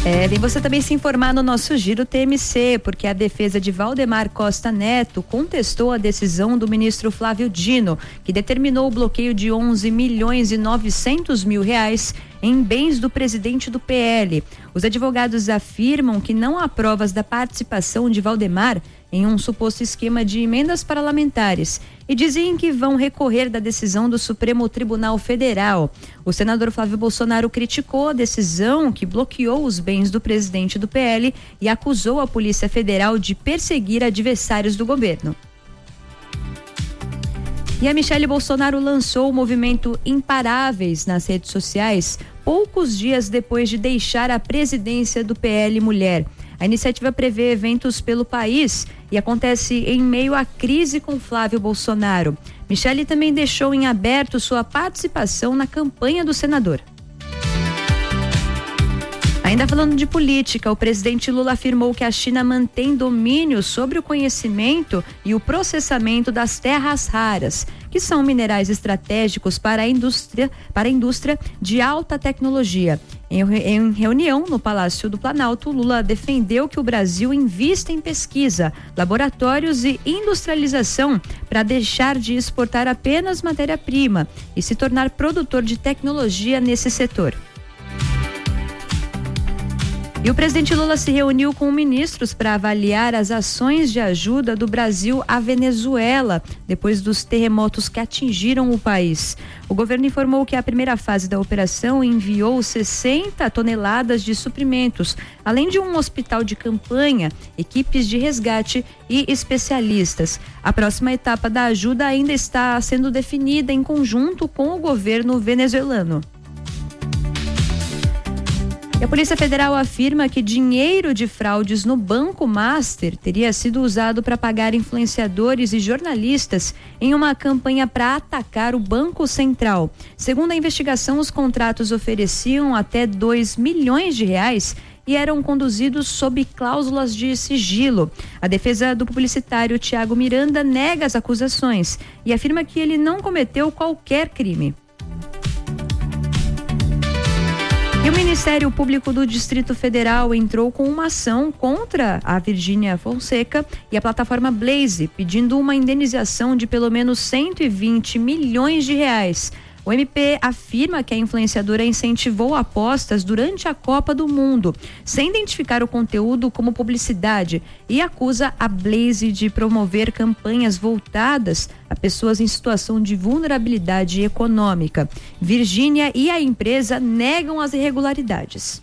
Bem você também se informar no nosso Giro TMC, porque a defesa de Valdemar Costa Neto contestou a decisão do ministro Flávio Dino, que determinou o bloqueio de 11.900.000 reais em bens do presidente do PL. Os advogados afirmam que não há provas da participação de Valdemar em um suposto esquema de emendas parlamentares e dizem que vão recorrer da decisão do Supremo Tribunal Federal. O senador Flávio Bolsonaro criticou a decisão que bloqueou os bens do presidente do PL e acusou a Polícia Federal de perseguir adversários do governo. E a Michele Bolsonaro lançou o movimento Imparáveis nas redes sociais poucos dias depois de deixar a presidência do PL Mulher. A iniciativa prevê eventos pelo país e acontece em meio à crise com Flávio Bolsonaro. Michele também deixou em aberto sua participação na campanha do senador. Ainda falando de política, o presidente Lula afirmou que a China mantém domínio sobre o conhecimento e o processamento das terras raras, que são minerais estratégicos para a indústria de alta tecnologia. Em reunião no Palácio do Planalto, Lula defendeu que o Brasil invista em pesquisa, laboratórios e industrialização para deixar de exportar apenas matéria-prima e se tornar produtor de tecnologia nesse setor. E o presidente Lula se reuniu com ministros para avaliar as ações de ajuda do Brasil à Venezuela, depois dos terremotos que atingiram o país. O governo informou que a primeira fase da operação enviou 60 toneladas de suprimentos, além de um hospital de campanha, equipes de resgate e especialistas. A próxima etapa da ajuda ainda está sendo definida em conjunto com o governo venezuelano. A Polícia Federal afirma que dinheiro de fraudes no Banco Master teria sido usado para pagar influenciadores e jornalistas em uma campanha para atacar o Banco Central. Segundo a investigação, os contratos ofereciam até R$2 milhões e eram conduzidos sob cláusulas de sigilo. A defesa do publicitário Tiago Miranda nega as acusações e afirma que ele não cometeu qualquer crime. E o Ministério Público do Distrito Federal entrou com uma ação contra a Virgínia Fonseca e a plataforma Blaze, pedindo uma indenização de pelo menos R$120 milhões. O MP afirma que a influenciadora incentivou apostas durante a Copa do Mundo, sem identificar o conteúdo como publicidade, e acusa a Blaze de promover campanhas voltadas a pessoas em situação de vulnerabilidade econômica. Virgínia e a empresa negam as irregularidades.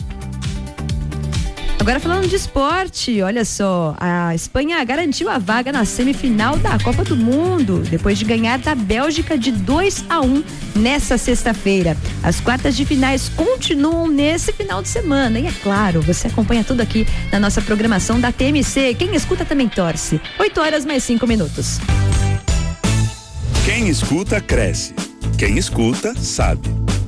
Agora falando de esporte, olha só, a Espanha garantiu a vaga na semifinal da Copa do Mundo, depois de ganhar da Bélgica de 2-1 nessa sexta-feira. As quartas de finais continuam nesse final de semana e é claro, você acompanha tudo aqui na nossa programação da TMC. Quem escuta também torce. 8h mais 5. Quem escuta, cresce. Quem escuta, sabe.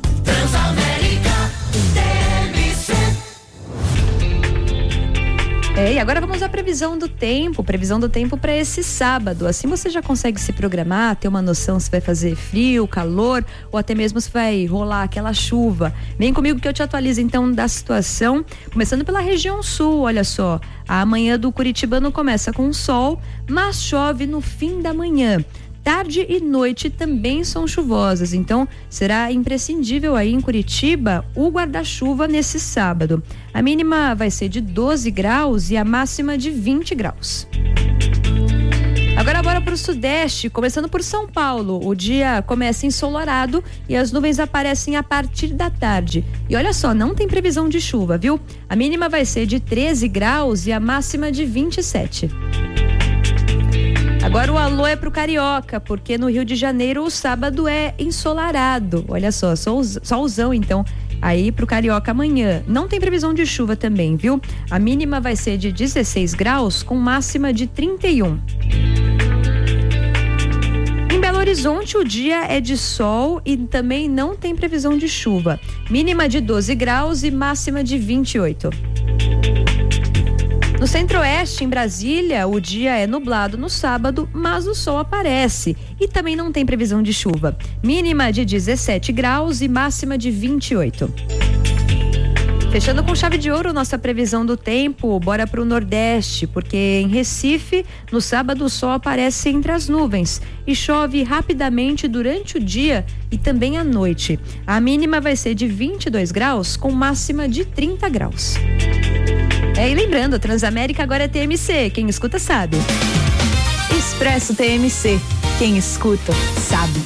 E agora vamos à previsão do tempo para esse sábado. Assim você já consegue se programar, ter uma noção se vai fazer frio, calor ou até mesmo se vai rolar aquela chuva. Vem comigo que eu te atualizo então da situação, começando pela região sul. Olha só, a manhã do curitibano começa com sol, mas chove no fim da manhã. Tarde e noite também são chuvosas, então será imprescindível aí em Curitiba o guarda-chuva nesse sábado. A mínima vai ser de 12 graus e a máxima de 20 graus. Agora bora para o sudeste, começando por São Paulo. O dia começa ensolarado e as nuvens aparecem a partir da tarde. E olha só, não tem previsão de chuva, viu? A mínima vai ser de 13 graus e a máxima de 27. Agora o alô é pro carioca, porque no Rio de Janeiro o sábado é ensolarado. Olha só, solzão então aí pro carioca amanhã. Não tem previsão de chuva também, viu? A mínima vai ser de 16 graus com máxima de 31. Em Belo Horizonte o dia é de sol e também não tem previsão de chuva. Mínima de 12 graus e máxima de 28. No centro-oeste, em Brasília, o dia é nublado no sábado, mas o sol aparece e também não tem previsão de chuva. Mínima de 17 graus e máxima de 28. Fechando com chave de ouro nossa previsão do tempo, bora para o Nordeste, porque em Recife, no sábado o sol aparece entre as nuvens e chove rapidamente durante o dia e também à noite. A mínima vai ser de 22 graus com máxima de 30 graus. E lembrando, Transamérica agora é TMC, quem escuta sabe. Expresso TMC, quem escuta sabe.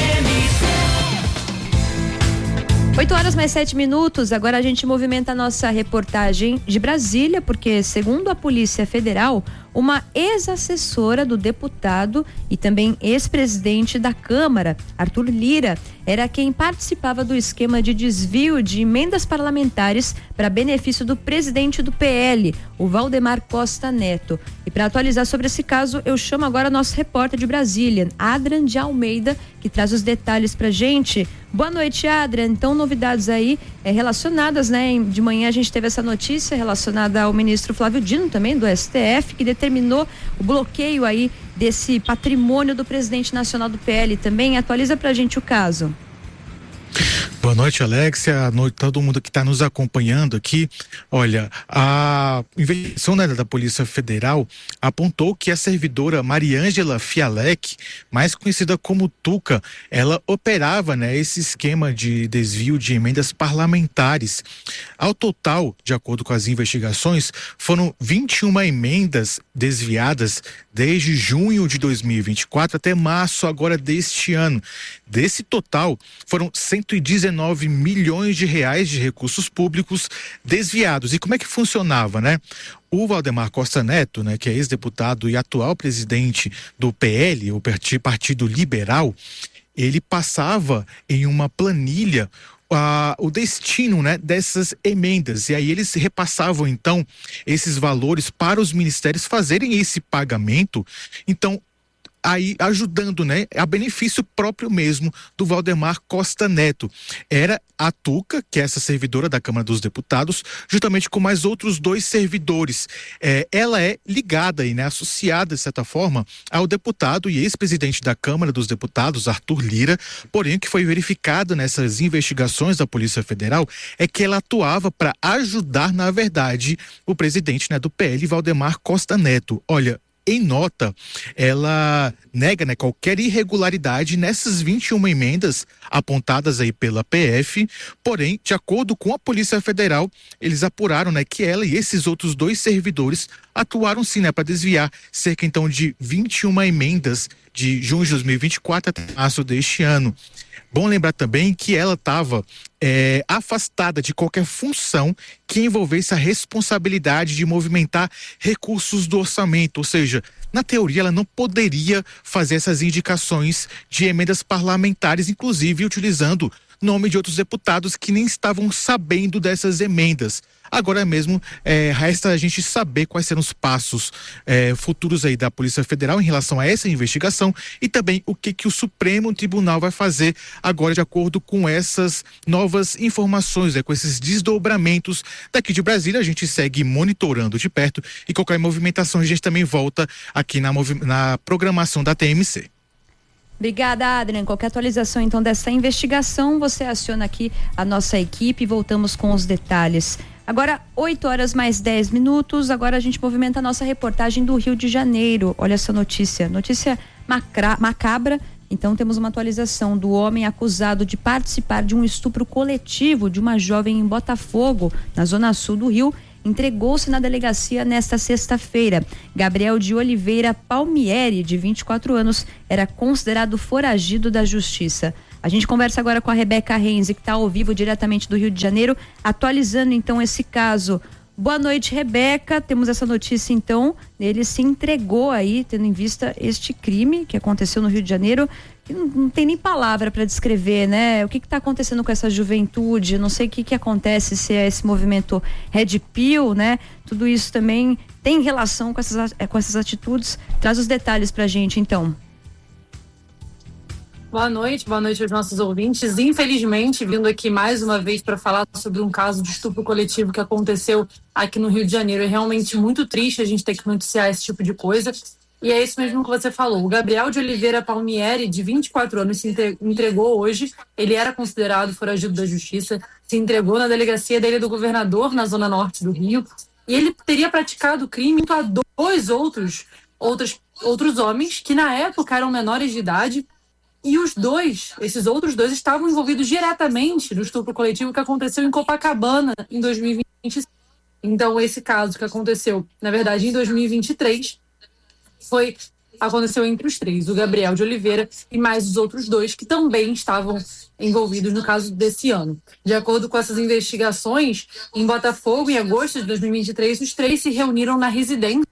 8 horas mais 7 minutos, agora a gente movimenta a nossa reportagem de Brasília, porque segundo a Polícia Federal, uma ex-assessora do deputado e também ex-presidente da Câmara, Arthur Lira, era quem participava do esquema de desvio de emendas parlamentares para benefício do presidente do PL, o Valdemar Costa Neto. E para atualizar sobre esse caso, eu chamo agora nosso repórter de Brasília, Adrian de Almeida, que traz os detalhes pra gente. Boa noite, Adrian. Então, novidades aí relacionadas, né? De manhã a gente teve essa notícia relacionada ao ministro Flávio Dino, também do STF, que determinou o bloqueio aí desse patrimônio do presidente nacional do PL também. Atualiza pra gente o caso. Boa noite, Alexia. Boa noite a todo mundo que está nos acompanhando aqui. Olha, a investigação da Polícia Federal apontou que a servidora Mariângela Fialec, mais conhecida como Tuca, ela operava, esse esquema de desvio de emendas parlamentares. Ao total, de acordo com as investigações, foram 21 emendas desviadas desde junho de 2024 até março agora deste ano. Desse total, foram 119 milhões de reais de recursos públicos desviados. E como é que funcionava, O Valdemar Costa Neto, que é ex-deputado e atual presidente do PL, o Partido Liberal, ele passava em uma planilha o destino, dessas emendas, e aí eles repassavam então esses valores para os ministérios fazerem esse pagamento, então aí ajudando, a benefício próprio mesmo do Valdemar Costa Neto. Era a Tuca, que é essa servidora da Câmara dos Deputados, juntamente com mais outros 2 servidores. Ela é ligada e associada, de certa forma, ao deputado e ex-presidente da Câmara dos Deputados, Arthur Lira, porém o que foi verificado nessas investigações da Polícia Federal é que ela atuava para ajudar, na verdade, o presidente do PL, Valdemar Costa Neto. Olha, em nota, ela nega qualquer irregularidade nessas 21 emendas apontadas aí pela PF, porém, de acordo com a Polícia Federal, eles apuraram que ela e esses outros 2 servidores atuaram sim, para desviar cerca então de 21 emendas de junho de 2024 até março deste ano. Bom lembrar também que ela estava afastada de qualquer função que envolvesse a responsabilidade de movimentar recursos do orçamento, ou seja, na teoria ela não poderia fazer essas indicações de emendas parlamentares, inclusive utilizando nome de outros deputados que nem estavam sabendo dessas emendas. Agora mesmo resta a gente saber quais serão os passos futuros aí da Polícia Federal em relação a essa investigação e também o que o Supremo Tribunal vai fazer agora de acordo com essas novas informações, com esses desdobramentos. Daqui de Brasília a gente segue monitorando de perto e qualquer movimentação a gente também volta aqui na programação da TMC. Obrigada, Adrian. Qualquer atualização então dessa investigação, você aciona aqui a nossa equipe e voltamos com os detalhes. Agora, 8 horas mais 10 minutos, agora a gente movimenta a nossa reportagem do Rio de Janeiro. Olha essa notícia macabra. Então temos uma atualização do homem acusado de participar de um estupro coletivo de uma jovem em Botafogo, na zona sul do Rio, entregou-se na delegacia nesta sexta-feira. Gabriel de Oliveira Palmieri, de 24 anos, era considerado foragido da justiça. A gente conversa agora com a Rebeca Renzi, que está ao vivo diretamente do Rio de Janeiro, atualizando então esse caso. Boa noite, Rebeca. Temos essa notícia então, ele se entregou aí, tendo em vista este crime que aconteceu no Rio de Janeiro. Não tem nem palavra para descrever, O que está acontecendo com essa juventude? Não sei o que acontece, se é esse movimento Red Pill, Tudo isso também tem relação com essas atitudes. Traz os detalhes pra gente, então. Boa noite aos nossos ouvintes. Infelizmente, vindo aqui mais uma vez para falar sobre um caso de estupro coletivo que aconteceu aqui no Rio de Janeiro. É realmente muito triste a gente ter que noticiar esse tipo de coisa. E é isso mesmo que você falou. O Gabriel de Oliveira Palmieri, de 24 anos, se entregou hoje. Ele era considerado foragido da justiça, se entregou na delegacia dele do governador, na zona norte do Rio. E ele teria praticado crime a dois outros homens, que na época eram menores de idade. E esses outros dois, estavam envolvidos diretamente no estupro coletivo que aconteceu em Copacabana em 2025. Então, esse caso que aconteceu, na verdade, em 2023, aconteceu entre os três, o Gabriel de Oliveira e mais os outros dois que também estavam envolvidos no caso desse ano. De acordo com essas investigações, em Botafogo, em agosto de 2023, os três se reuniram na residência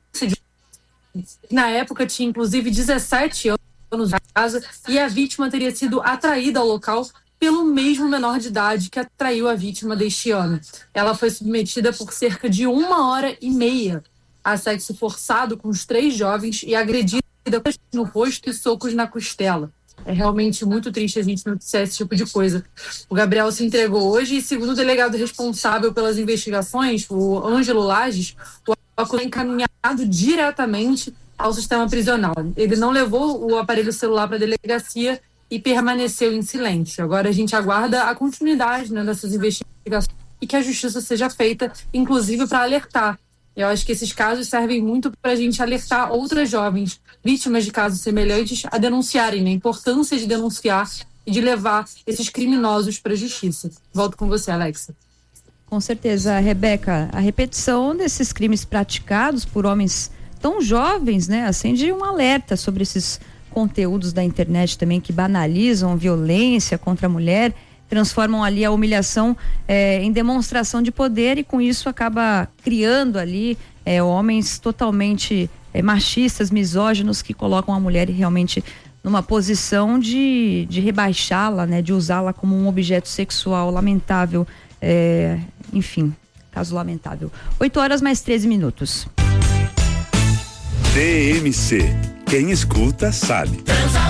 na época tinha inclusive 17 anos na casa e a vítima teria sido atraída ao local pelo mesmo menor de idade que atraiu a vítima deste ano. Ela foi submetida por cerca de 1h30 a sexo forçado com os três jovens e agredida no rosto e socos na costela. É realmente muito triste a gente noticiar esse tipo de coisa. O Gabriel se entregou hoje e, segundo o delegado responsável pelas investigações, o Ângelo Lages, o acusado é encaminhado diretamente ao sistema prisional. Ele não levou o aparelho celular para a delegacia e permaneceu em silêncio. Agora a gente aguarda a continuidade, né, dessas investigações e que a justiça seja feita, inclusive para alertar. Eu acho que esses casos servem muito para a gente alertar outras jovens vítimas de casos semelhantes a denunciarem, né, a importância de denunciar e de levar esses criminosos para a justiça. Volto com você, Alexa. Com certeza, Rebeca. A repetição desses crimes praticados por homens tão jovens, né, acende um alerta sobre esses conteúdos da internet também que banalizam violência contra a mulher, transformam ali a humilhação em demonstração de poder e com isso acaba criando ali homens totalmente machistas, misóginos que colocam a mulher realmente numa posição de rebaixá-la, né, de usá-la como um objeto sexual. Lamentável, enfim, caso lamentável. 8h mais 13. TMC. Quem escuta sabe.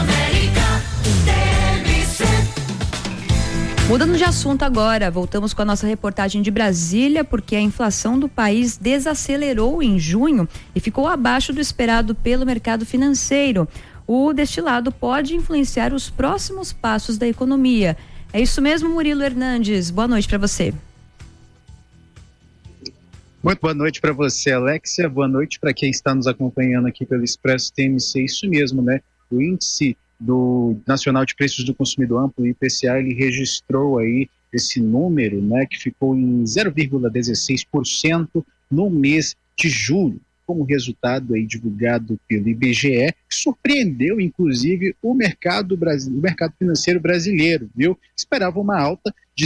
Mudando de assunto agora, voltamos com a nossa reportagem de Brasília, porque a inflação do país desacelerou em junho e ficou abaixo do esperado pelo mercado financeiro. O destilado pode influenciar os próximos passos da economia. É isso mesmo, Murilo Hernandes. Boa noite para você. Muito boa noite para você, Alexia. Boa noite para quem está nos acompanhando aqui pelo Expresso TMC. Isso mesmo, né? O índice do Nacional de Preços do Consumidor Amplo, o IPCA, ele registrou aí esse número, né, que ficou em 0,16% no mês de julho, como resultado aí divulgado pelo IBGE, que surpreendeu inclusive o mercado financeiro brasileiro, viu? Esperava uma alta de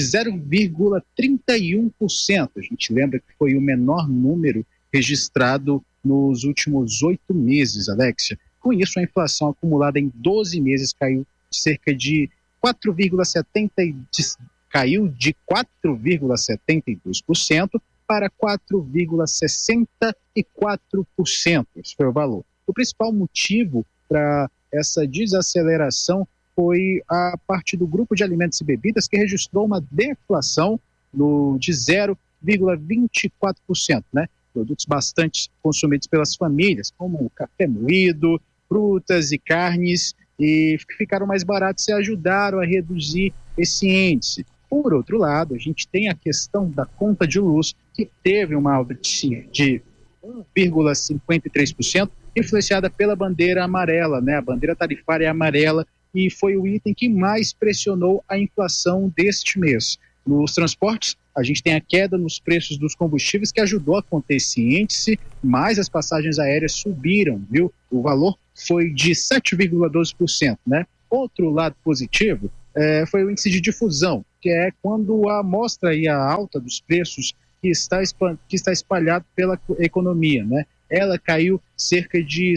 0,31%. A gente lembra que foi o menor número registrado nos últimos 8 meses, Alexia. Com isso, a inflação acumulada em 12 meses caiu cerca de 4,72% para 4,64%. Esse foi o valor. O principal motivo para essa desaceleração foi a parte do grupo de alimentos e bebidas, que registrou uma deflação de 0,24%, né? Produtos bastante consumidos pelas famílias, como café moído, frutas e carnes, e ficaram mais baratos e ajudaram a reduzir esse índice. Por outro lado, a gente tem a questão da conta de luz, que teve uma alta de 1,53%, influenciada pela bandeira amarela, né? A bandeira tarifária amarela, e foi o item que mais pressionou a inflação deste mês. Nos transportes, a gente tem a queda nos preços dos combustíveis, que ajudou a conter esse índice, mas as passagens aéreas subiram, viu? O valor foi de 7,12%, né? Outro lado positivo foi o índice de difusão, que é quando mostra aí a alta dos preços que está espalhado pela economia, né? Ela caiu cerca de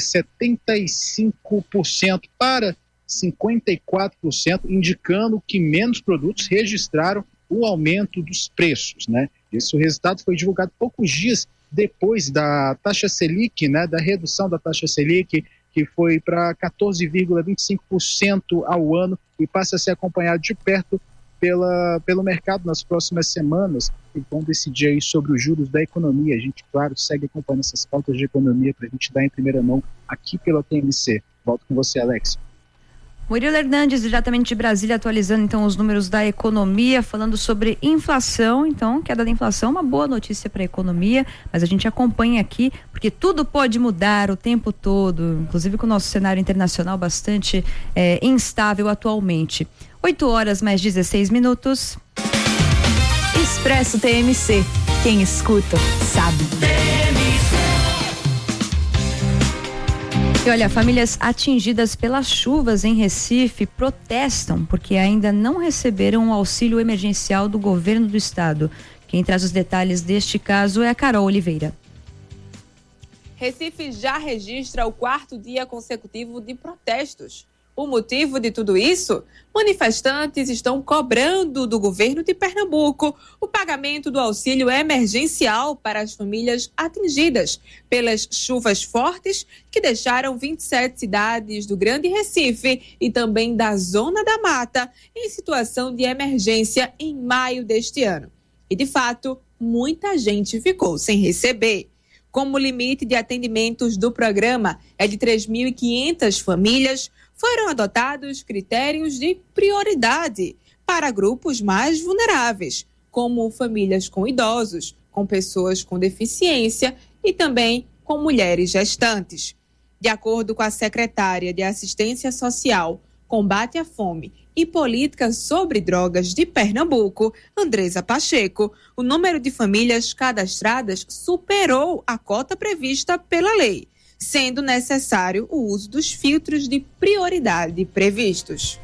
75% para 54%, indicando que menos produtos registraram o aumento dos preços, né? Esse resultado foi divulgado poucos dias depois da taxa Selic, né? Da redução da taxa Selic, que foi para 14,25% ao ano e passa a ser acompanhado de perto pelo mercado nas próximas semanas, que vão decidir aí sobre os juros da economia. A gente, claro, segue acompanhando essas pautas de economia para a gente dar em primeira mão aqui pela TMC. Volto com você, Alex. Murilo Hernandes, diretamente de Brasília, atualizando então os números da economia, falando sobre inflação. Então, queda da inflação, uma boa notícia para a economia, mas a gente acompanha aqui, porque tudo pode mudar o tempo todo, inclusive com o nosso cenário internacional bastante instável atualmente. 8h mais 16 minutos. Expresso TMC. Quem escuta, sabe. E olha, famílias atingidas pelas chuvas em Recife protestam porque ainda não receberam o auxílio emergencial do governo do estado. Quem traz os detalhes deste caso é a Carol Oliveira. Recife já registra o 4º dia consecutivo de protestos. O motivo de tudo isso? Manifestantes estão cobrando do governo de Pernambuco o pagamento do auxílio emergencial para as famílias atingidas pelas chuvas fortes que deixaram 27 cidades do Grande Recife e também da Zona da Mata em situação de emergência em maio deste ano. E, de fato, muita gente ficou sem receber. Como o limite de atendimentos do programa é de 3.500 famílias, foram adotados critérios de prioridade para grupos mais vulneráveis, como famílias com idosos, com pessoas com deficiência e também com mulheres gestantes. De acordo com a secretária de Assistência Social, Combate à Fome e Política sobre Drogas de Pernambuco, Andresa Pacheco, o número de famílias cadastradas superou a cota prevista pela lei, sendo necessário o uso dos filtros de prioridade previstos.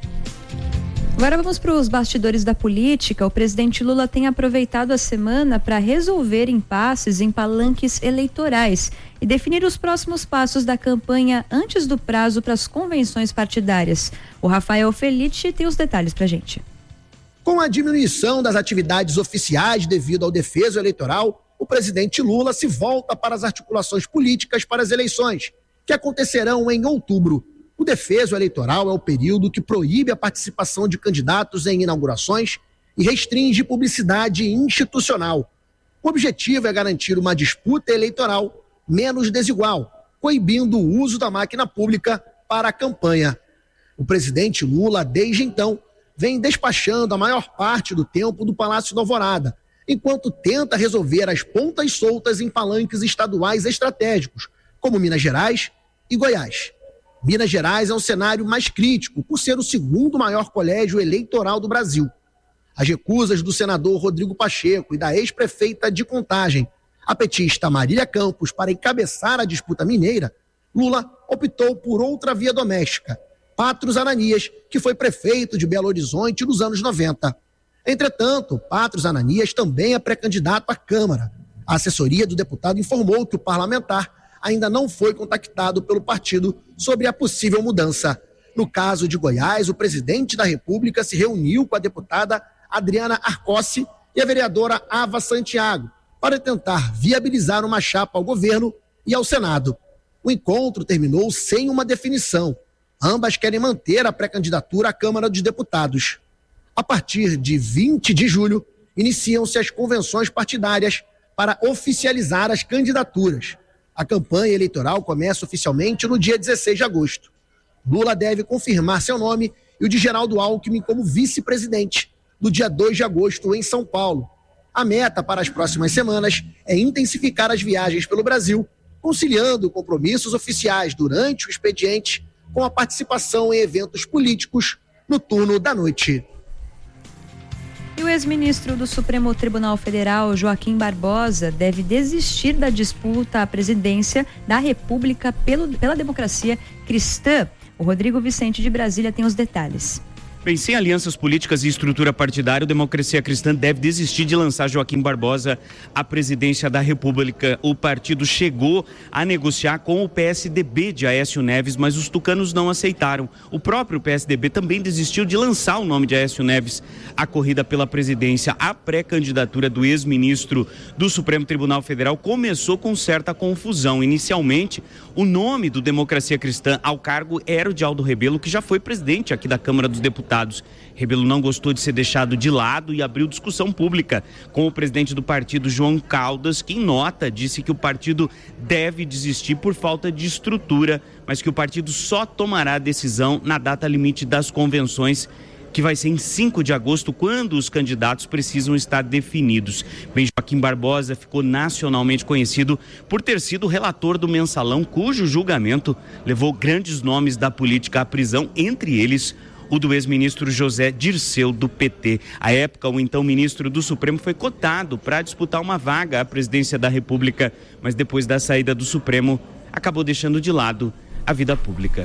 Agora vamos para os bastidores da política. O presidente Lula tem aproveitado a semana para resolver impasses em palanques eleitorais e definir os próximos passos da campanha antes do prazo para as convenções partidárias. O Rafael Felice tem os detalhes para a gente. Com a diminuição das atividades oficiais devido ao defeso eleitoral, o presidente Lula se volta para as articulações políticas para as eleições, que acontecerão em outubro. O defeso eleitoral é o período que proíbe a participação de candidatos em inaugurações e restringe publicidade institucional. O objetivo é garantir uma disputa eleitoral menos desigual, coibindo o uso da máquina pública para a campanha. O presidente Lula, desde então, vem despachando a maior parte do tempo do Palácio da Alvorada, enquanto tenta resolver as pontas soltas em palanques estaduais estratégicos, como Minas Gerais e Goiás. Minas Gerais é o cenário mais crítico, por ser o segundo maior colégio eleitoral do Brasil. As recusas do senador Rodrigo Pacheco e da ex-prefeita de Contagem, a petista Marília Campos, para encabeçar a disputa mineira, Lula optou por outra via doméstica, Patros Ananias, que foi prefeito de Belo Horizonte nos anos 90. Entretanto, Patros Ananias também é pré-candidato à Câmara. A assessoria do deputado informou que o parlamentar ainda não foi contactado pelo partido sobre a possível mudança. No caso de Goiás, o presidente da República se reuniu com a deputada Adriana Arcossi e a vereadora Ava Santiago para tentar viabilizar uma chapa ao governo e ao Senado. O encontro terminou sem uma definição. Ambas querem manter a pré-candidatura à Câmara dos Deputados. A partir de 20 de julho, iniciam-se as convenções partidárias para oficializar as candidaturas. A campanha eleitoral começa oficialmente no dia 16 de agosto. Lula deve confirmar seu nome e o de Geraldo Alckmin como vice-presidente no dia 2 de agosto em São Paulo. A meta para as próximas semanas é intensificar as viagens pelo Brasil, conciliando compromissos oficiais durante o expediente com a participação em eventos políticos no turno da noite. E o ex-ministro do Supremo Tribunal Federal, Joaquim Barbosa, deve desistir da disputa à presidência da República pela democracia cristã. O Rodrigo Vicente de Brasília tem os detalhes. Bem, sem alianças políticas e estrutura partidária, a Democracia Cristã deve desistir de lançar Joaquim Barbosa à presidência da República. O partido chegou a negociar com o PSDB de Aécio Neves, mas os tucanos não aceitaram. O próprio PSDB também desistiu de lançar o nome de Aécio Neves à corrida pela presidência. A pré-candidatura do ex-ministro do Supremo Tribunal Federal começou com certa confusão. Inicialmente, o nome do Democracia Cristã ao cargo era o de Aldo Rebelo, que já foi presidente aqui da Câmara dos Deputados Deputados. Rebelo não gostou de ser deixado de lado e abriu discussão pública com o presidente do partido, João Caldas, que em nota disse que o partido deve desistir por falta de estrutura, mas que o partido só tomará a decisão na data limite das convenções, que vai ser em 5 de agosto, quando os candidatos precisam estar definidos. Bem, Joaquim Barbosa ficou nacionalmente conhecido por ter sido relator do Mensalão, cujo julgamento levou grandes nomes da política à prisão, entre eles o do ex-ministro José Dirceu, do PT. À época, o então ministro do Supremo foi cotado para disputar uma vaga à presidência da República, mas depois da saída do Supremo, acabou deixando de lado a vida pública.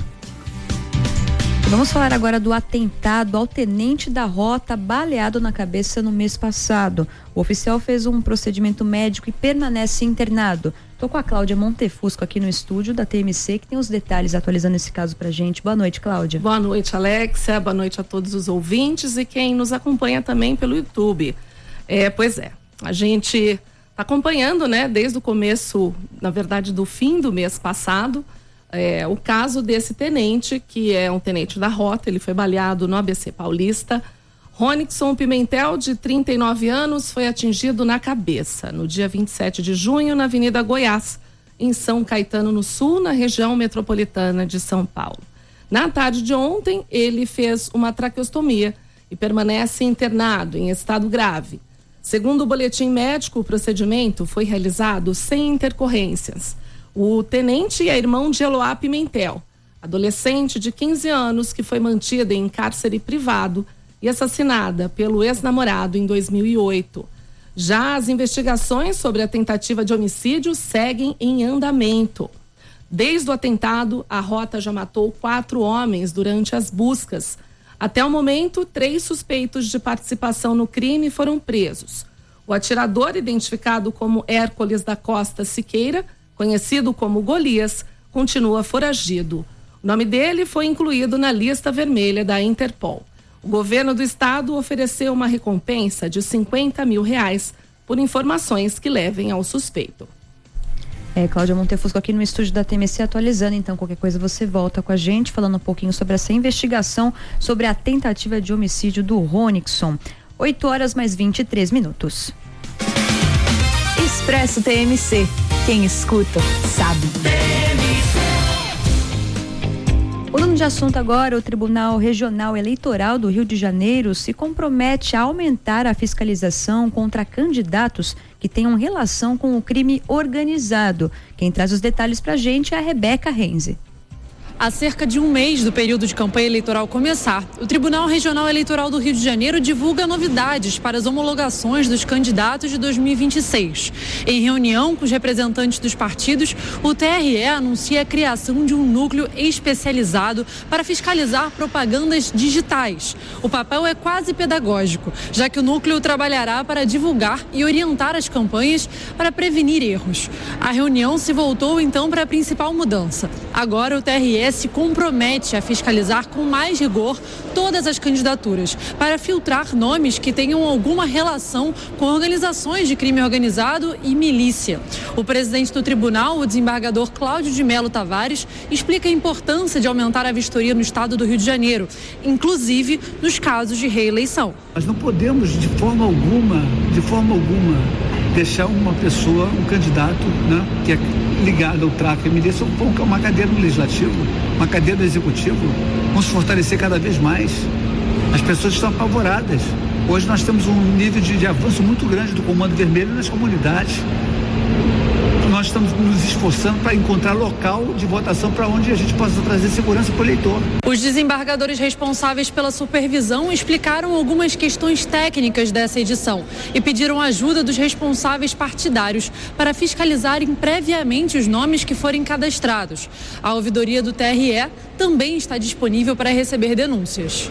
Vamos falar agora do atentado ao tenente da Rota baleado na cabeça no mês passado. O oficial fez um procedimento médico e permanece internado. Estou com a Cláudia Montefusco aqui no estúdio da TMC, que tem os detalhes atualizando esse caso pra gente. Boa noite, Cláudia. Boa noite, Alexia. Boa noite a todos os ouvintes e quem nos acompanha também pelo YouTube. Pois é, a gente está acompanhando, né, desde o começo, na verdade, do fim do mês passado, o caso desse tenente, que é um tenente da Rota. Ele foi baleado no ABC Paulista. Ronixon Pimentel, de 39 anos, foi atingido na cabeça no dia 27 de junho, na Avenida Goiás, em São Caetano, no Sul, na região metropolitana de São Paulo. Na tarde de ontem, ele fez uma traqueostomia e permanece internado em estado grave. Segundo o boletim médico, o procedimento foi realizado sem intercorrências. O tenente é irmão de Eloá Pimentel, adolescente de 15 anos que foi mantida em cárcere privado e assassinada pelo ex-namorado em 2008. Já as investigações sobre a tentativa de homicídio seguem em andamento. Desde o atentado, a Rota já matou 4 homens durante as buscas. Até o momento, 3 suspeitos de participação no crime foram presos. O atirador, identificado como Hércules da Costa Siqueira, conhecido como Golias, continua foragido. O nome dele foi incluído na lista vermelha da Interpol. O governo do estado ofereceu uma recompensa de R$50 mil por informações que levem ao suspeito. Cláudia Montefusco aqui no estúdio da TMC atualizando, então qualquer coisa você volta com a gente, falando um pouquinho sobre essa investigação sobre a tentativa de homicídio do Ronixon. 8h mais 23. Expresso TMC. Quem escuta, sabe. Mudando de assunto agora, o Tribunal Regional Eleitoral do Rio de Janeiro se compromete a aumentar a fiscalização contra candidatos que tenham relação com o crime organizado. Quem traz os detalhes pra gente é a Rebeca Renze. Há cerca de um mês do período de campanha eleitoral começar, o Tribunal Regional Eleitoral do Rio de Janeiro divulga novidades para as homologações dos candidatos de 2026. Em reunião com os representantes dos partidos, o TRE anuncia a criação de um núcleo especializado para fiscalizar propagandas digitais. O papel é quase pedagógico, já que o núcleo trabalhará para divulgar e orientar as campanhas para prevenir erros. A reunião se voltou então para a principal mudança. Agora o TRE se compromete a fiscalizar com mais rigor todas as candidaturas, para filtrar nomes que tenham alguma relação com organizações de crime organizado e milícia. O presidente do tribunal, o desembargador Cláudio de Melo Tavares, explica a importância de aumentar a vistoria no estado do Rio de Janeiro, inclusive nos casos de reeleição. Nós não podemos, de forma alguma, deixar uma pessoa, um candidato, né, que é ligado ao tráfico e milícia, uma cadeira no legislativo, uma cadeira no executivo. Vamos fortalecer cada vez mais. As pessoas estão apavoradas. Hoje nós temos um nível de avanço muito grande do Comando Vermelho nas comunidades. Nós estamos nos esforçando para encontrar local de votação para onde a gente possa trazer segurança para o eleitor. Os desembargadores responsáveis pela supervisão explicaram algumas questões técnicas dessa edição e pediram ajuda dos responsáveis partidários para fiscalizarem previamente os nomes que forem cadastrados. A ouvidoria do TRE também está disponível para receber denúncias.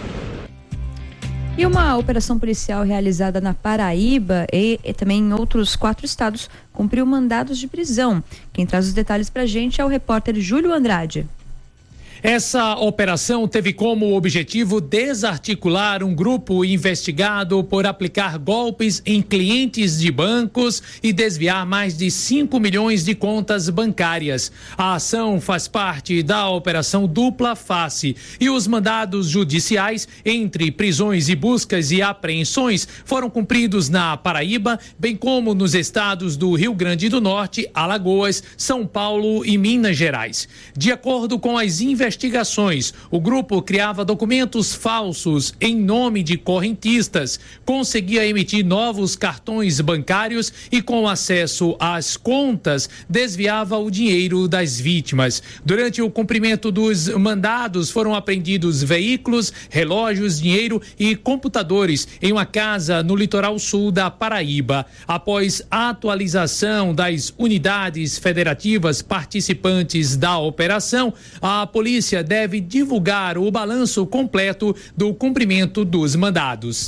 E uma operação policial realizada na Paraíba e também em outros 4 estados cumpriu mandados de prisão. Quem traz os detalhes pra gente é o repórter Júlio Andrade. Essa operação teve como objetivo desarticular um grupo investigado por aplicar golpes em clientes de bancos e desviar mais de 5 milhões de contas bancárias. A ação faz parte da Operação Dupla Face e os mandados judiciais entre prisões e buscas e apreensões foram cumpridos na Paraíba, bem como nos estados do Rio Grande do Norte, Alagoas, São Paulo e Minas Gerais. De acordo com as investigações, o grupo criava documentos falsos em nome de correntistas, conseguia emitir novos cartões bancários e, com acesso às contas, desviava o dinheiro das vítimas. Durante o cumprimento dos mandados, foram apreendidos veículos, relógios, dinheiro e computadores em uma casa no litoral sul da Paraíba. Após a atualização das unidades federativas participantes da operação, a polícia deve divulgar o balanço completo do cumprimento dos mandados.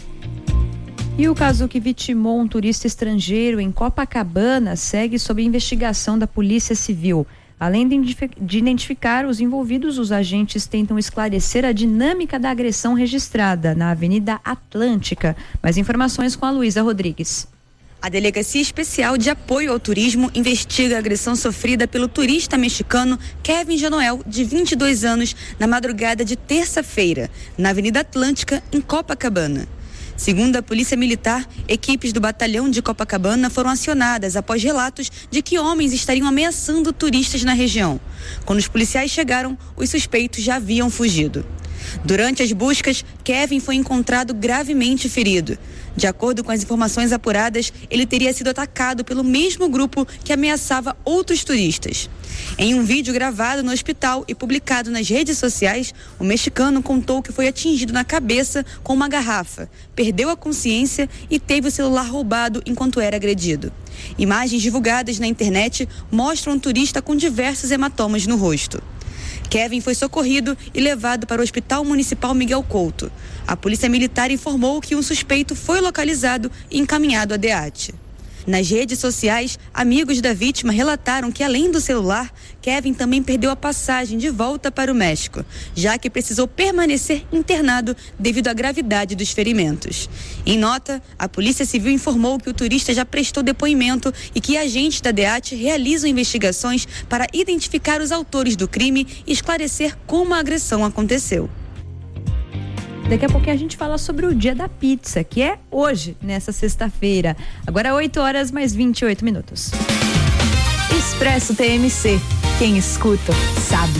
E o caso que vitimou um turista estrangeiro em Copacabana segue sob investigação da Polícia Civil. Além de identificar os envolvidos, os agentes tentam esclarecer a dinâmica da agressão registrada na Avenida Atlântica. Mais informações com a Luísa Rodrigues. A Delegacia Especial de Apoio ao Turismo investiga a agressão sofrida pelo turista mexicano Kevin Janoel, de 22 anos, na madrugada de terça-feira, na Avenida Atlântica, em Copacabana. Segundo a Polícia Militar, equipes do Batalhão de Copacabana foram acionadas após relatos de que homens estariam ameaçando turistas na região. Quando os policiais chegaram, os suspeitos já haviam fugido. Durante as buscas, Kevin foi encontrado gravemente ferido. De acordo com as informações apuradas, ele teria sido atacado pelo mesmo grupo que ameaçava outros turistas. Em um vídeo gravado no hospital e publicado nas redes sociais, o mexicano contou que foi atingido na cabeça com uma garrafa, perdeu a consciência e teve o celular roubado enquanto era agredido. Imagens divulgadas na internet mostram um turista com diversos hematomas no rosto. Kevin foi socorrido e levado para o Hospital Municipal Miguel Couto. A Polícia Militar informou que um suspeito foi localizado e encaminhado à DEAT. Nas redes sociais, amigos da vítima relataram que, além do celular, Kevin também perdeu a passagem de volta para o México, já que precisou permanecer internado devido à gravidade dos ferimentos. Em nota, a Polícia Civil informou que o turista já prestou depoimento e que agentes da DEAT realizam investigações para identificar os autores do crime e esclarecer como a agressão aconteceu. Daqui a pouquinho a gente fala sobre o Dia da Pizza, que é hoje, nessa sexta-feira. Agora 8h mais 28 minutos. Expresso TMC. Quem escuta, sabe.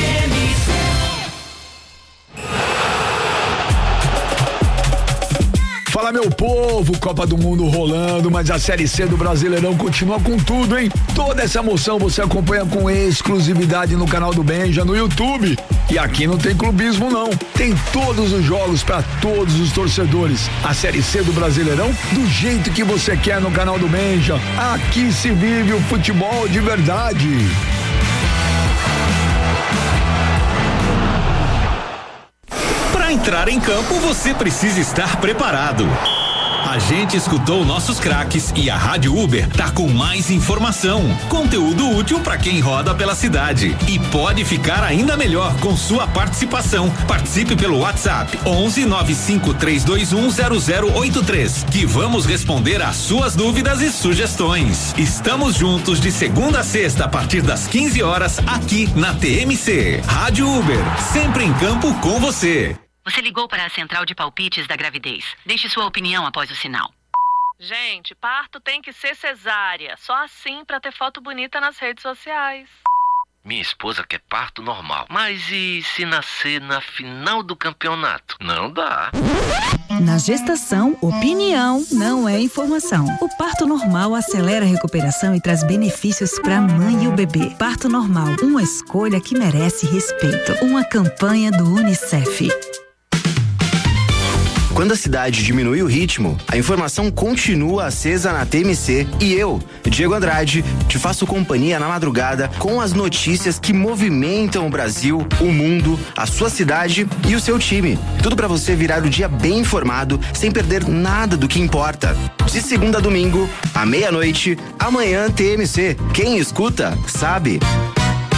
Fala, meu povo, Copa do Mundo rolando, mas a Série C do Brasileirão continua com tudo, hein? Toda essa emoção você acompanha com exclusividade no canal do Benja, no YouTube. E aqui não tem clubismo, não. Tem todos os jogos para todos os torcedores. A Série C do Brasileirão do jeito que você quer no canal do Benja. Aqui se vive o futebol de verdade. Para entrar em campo, você precisa estar preparado. A gente escutou nossos craques e a Rádio Uber tá com mais informação, conteúdo útil para quem roda pela cidade e pode ficar ainda melhor com sua participação. Participe pelo WhatsApp 11 95321 0083 que vamos responder às suas dúvidas e sugestões. Estamos juntos de segunda a sexta a partir das 15 horas aqui na TMC. Rádio Uber, sempre em campo com você. Você ligou para a central de palpites da gravidez. Deixe sua opinião após o sinal. Gente, parto tem que ser cesárea. Só assim pra ter foto bonita nas redes sociais. Minha esposa quer parto normal. Mas e se nascer na final do campeonato? Não dá. Na gestação, opinião não é informação. O parto normal acelera a recuperação e traz benefícios para a mãe e o bebê. Parto normal, uma escolha que merece respeito. Uma campanha do UNICEF. Quando a cidade diminui o ritmo, a informação continua acesa na TMC e eu, Diego Andrade, te faço companhia na madrugada com as notícias que movimentam o Brasil, o mundo, a sua cidade e o seu time. Tudo para você virar o dia bem informado, sem perder nada do que importa. De segunda a domingo, à meia-noite, amanhã TMC. Quem escuta, sabe.